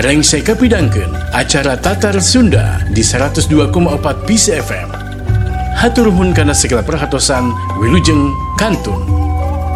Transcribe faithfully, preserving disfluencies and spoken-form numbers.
Reng saya kapidangkeun acara Tatar Sunda di seratus dua koma empat P C F M. Hatur nuhun kana segala perhatosan, wilujeng kantun.